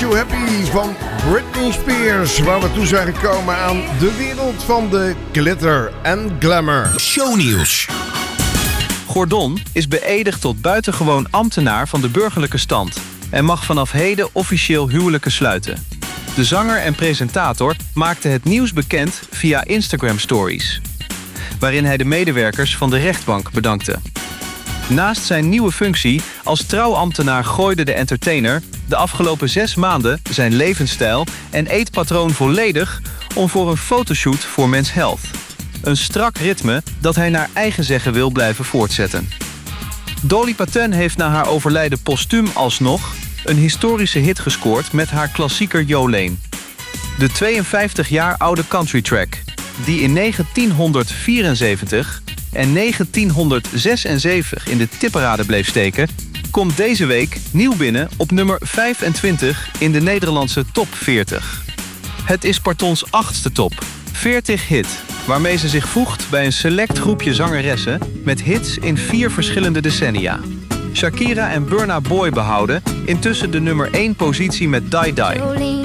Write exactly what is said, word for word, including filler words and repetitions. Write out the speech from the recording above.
You Happy van Britney Spears, waar we toe zijn gekomen aan de wereld van de glitter en glamour. Shownieuws. Gordon is beëdigd tot buitengewoon ambtenaar van de burgerlijke stand en mag vanaf heden officieel huwelijken sluiten. De zanger en presentator maakte het nieuws bekend via Instagram Stories, waarin hij de medewerkers van de rechtbank bedankte. Naast zijn nieuwe functie als trouwambtenaar gooide de entertainer de afgelopen zes maanden zijn levensstijl en eetpatroon volledig om voor een fotoshoot voor Men's Health. Een strak ritme dat hij naar eigen zeggen wil blijven voortzetten. Dolly Parton heeft na haar overlijden postuum alsnog een historische hit gescoord met haar klassieker Jolene. De tweeënvijftig jaar oude countrytrack, die in negentienhonderdvierenzeventig en negentienhonderdzesenzeventig in de tipparade bleef steken, komt deze week nieuw binnen op nummer vijfentwintig in de Nederlandse top veertig. Het is Partons achtste top veertig hit, waarmee ze zich voegt bij een select groepje zangeressen met hits in vier verschillende decennia. Shakira en Burna Boy behouden intussen de nummer één positie met Die Die.